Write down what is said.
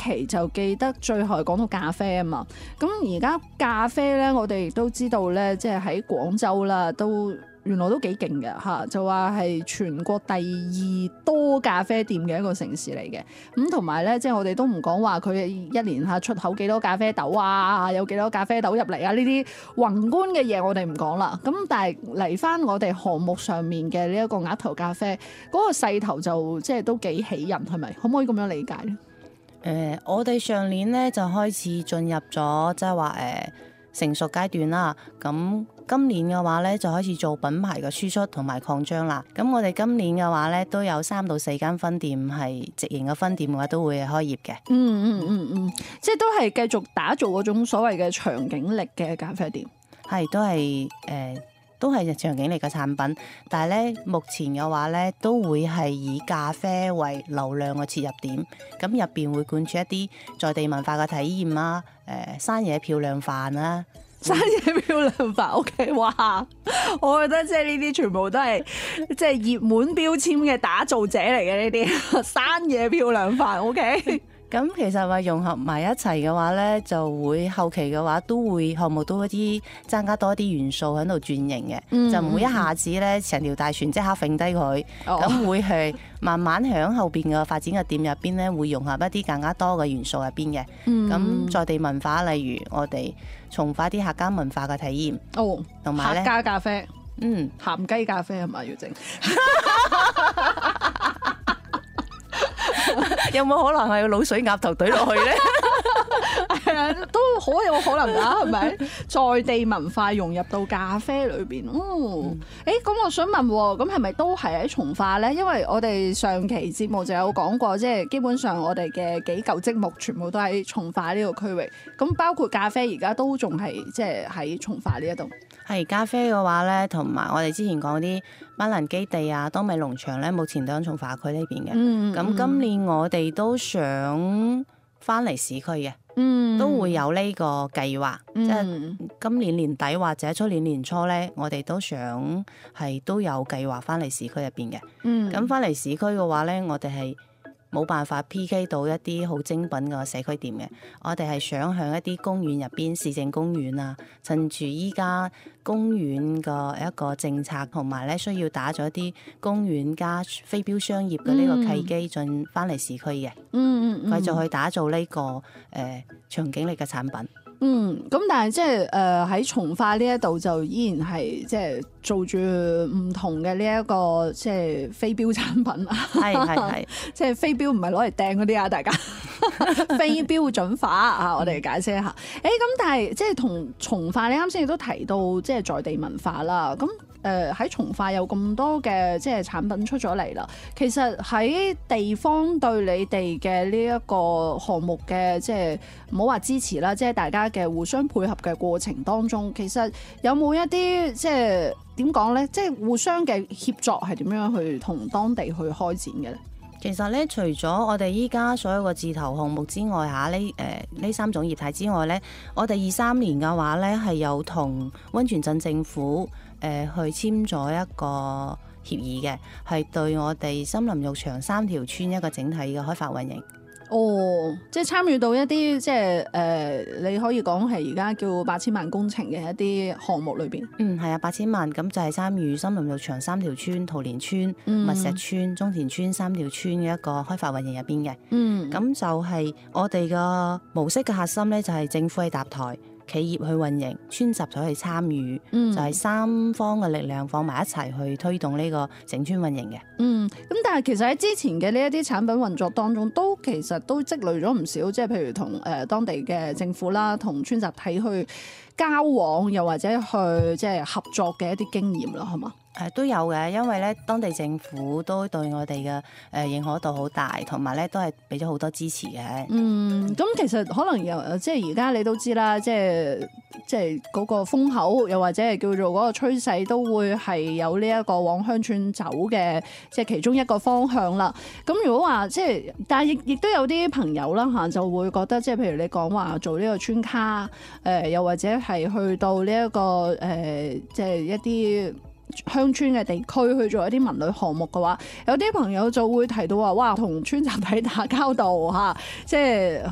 期就記得最後係講到咖啡啊嘛。咁而家咖啡咧，我哋亦都知道咧，即係喺廣州啦，都原來都幾勁嘅嚇，就話係全國第2多咖啡店嘅一個城市嚟嘅。咁同埋咧，即係我哋都唔講話佢一年嚇出口幾多咖啡豆啊，有幾多咖啡豆入嚟啊，呢啲宏觀嘅嘢我哋唔講啦。咁但係嚟翻我哋項目上面嘅呢一個額頭咖啡嗰個勢頭就即係都幾喜人，係咪？可唔可以咁樣理解咧？ 我哋上年咧就開始進入咗即係話成熟階段啦。咁今年嘅話咧就開始做品牌嘅輸出同埋擴張啦。咁我哋今年嘅話咧都有3到4間分店係直營嘅分店嘅話都會開業嘅。 即係都係繼續打造嗰種所謂嘅長景力嘅咖啡店。 係都係長景力嘅產品，但係咧目前嘅話咧都會係以咖啡為流量嘅切入點，咁入邊會貫穿一啲在地文化嘅體驗啦，山野漂亮飯啦， 山野漂亮飯 OK， 哇！我覺得即係呢啲全部都係即係熱門標籤嘅打造者嚟嘅呢啲山野漂亮飯 OK。 咁其實話融合埋一齊嘅話咧，就會後期嘅話都會項目都一啲增加多啲元素喺度轉型嘅，就唔會一下子咧成條大船即刻揈低佢，咁會係慢慢響後邊嘅發展嘅店入邊咧，會融合一啲更加多嘅元素入邊嘅。咁在地文化，例如我哋重化啲客家文化嘅體驗，同埋咧客家咖啡，鹹雞咖啡係咪要整？ 有冇可能係滷水鴨頭懟落去咧？ 係啊，都好有可能㗎，係咪？在地文化融入到咖啡裏邊，咁我想問，咁係咪都係喺從化咧？因為我哋上期節目就有講過，即係基本上我哋嘅幾嚿積木全部都喺從化呢個區域，咁包括咖啡而家都仲係即係喺從化呢一度。 係咖啡嘅話咧，同埋我哋之前講啲班蘭基地啊、多米農場咧，目前都喺從化區呢邊嘅。咁今年我哋都想翻嚟市區嘅，都會有呢個計劃，即係今年年底或者出年年初咧，我哋都想係都有計劃翻嚟市區入邊嘅。咁翻嚟市區嘅話咧，我哋係冇辦法 PK 到一啲好精品嘅社區店嘅，我哋係想向一啲公園入邊，市政公園啊，趁住依家公園嘅一個政策，同埋咧需要打咗一啲公園加非標商業嘅呢個契機，進翻嚟市區嘅，繼續去打造呢個長景力嘅產品。 咁但係即係喺從化呢一度就依然係即係做住唔同嘅呢一個即係非標產品啊，係即係非標唔係攞嚟掟嗰啲啊，大家非標準化啊，我哋解釋一下。咁但係即係同從化，你啱先亦都提到即係在地文化啦，咁。喺從化有咁多嘅即係產品出咗嚟啦，其實喺地方對你哋嘅呢一個項目嘅即係唔好話支持啦，即係大家嘅互相配合嘅過程當中，其實有冇一啲即係點講呢？即係互相嘅協作係點樣去同當地去開展嘅咧？ 其實咧，除咗我哋依家所有個字頭項目之外，呢3種業態之外咧，我哋23年嘅話咧係有同溫泉鎮政府去簽咗一個協議嘅，係對我哋森林浴場3條村一個整體嘅開發運營。 即係參與到一啲即係你可以講係而家叫8000萬工程嘅一啲項目裏邊。係啊，8000萬咁就係參與森林浴場3條村、桃蓮村、密石村、中田村3條村嘅一個開發運營入邊嘅。咁就係我哋嘅模式嘅核心咧，就係政府去搭台，企業去運營，村集就去參與，就係3方嘅力量放埋一齊去推動呢個整村運營嘅。 咁但係其實喺之前嘅呢一啲產品運作當中，其實都積累咗唔少，即係譬如同當地嘅政府啦，同村集體去交往，又或者去即係合作嘅一啲經驗啦，係嘛？ 都有嘅，因為咧當地政府都對我哋嘅認可度好大，同埋咧都係俾咗好多支持嘅。 咁其實可能即係而家你都知啦，即係嗰個風口，又或者係叫做嗰個趨勢，都會係有呢一個往鄉村走嘅，即係其中一個方向啦。咁如果話即係，但係亦都有啲朋友啦嚇，就會覺得即係譬如你講話做呢個村卡，又或者係去到呢一個即係一啲鄉村嘅地區去做一啲文旅項目嘅話，有啲朋友就會提到話，哇，同村集體打交道嚇，即係